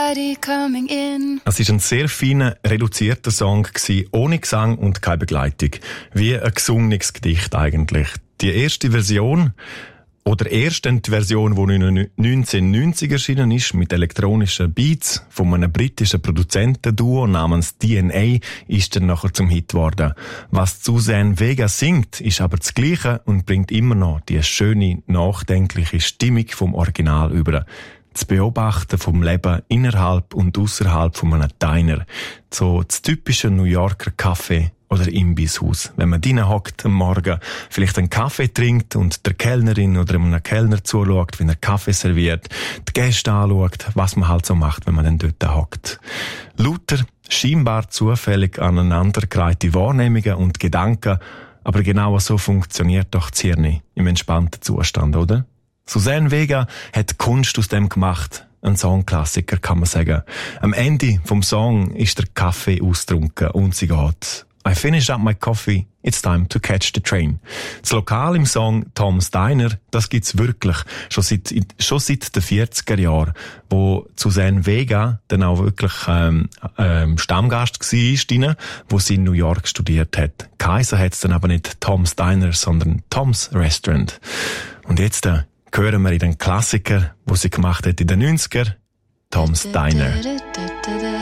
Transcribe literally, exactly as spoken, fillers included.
Everybody coming in. Es war ein sehr feiner, reduzierter Song, ohne Gesang und keine Begleitung. Wie ein gesungenes Gedicht eigentlich. Die erste Version, oder erste Version, die neunzehnhundertneunzig erschienen ist, mit elektronischen Beats von einem britischen Produzentenduo namens D N A, ist dann nachher zum Hit geworden. Was Suzanne Vega singt, ist aber das Gleiche und bringt immer noch die schöne, nachdenkliche Stimmung vom Original über. Das Beobachten vom Leben innerhalb und außerhalb von einem Diner. So das typische New Yorker Café oder Imbisshaus. Wenn man drinnen hockt am Morgen, vielleicht einen Kaffee trinkt und der Kellnerin oder einem Kellner zuschaut, wenn er Kaffee serviert, die Gäste anschaut, was man halt so macht, wenn man dann dort hockt. Lauter, scheinbar zufällig aneinandergereihte Wahrnehmungen und Gedanken, aber genau so funktioniert doch das Hirn im entspannten Zustand, oder? Suzanne Vega hat Kunst aus dem gemacht. Ein Songklassiker, kann man sagen. Am Ende vom Song ist der Kaffee ausgetrunken und sie geht. I finished up my coffee, it's time to catch the train. Das Lokal im Song Tom's Diner, das gibt's wirklich. Schon seit, schon seit den vierziger Jahren, wo Suzanne Vega dann auch wirklich, ähm, ähm, Stammgast war, wo sie in New York studiert hat. Kaiser hat's dann aber nicht Tom's Diner, sondern Tom's Restaurant. Und jetzt, äh, hören wir in den Klassiker, wo sie gemacht hat in den neunziger, Tom's Diner.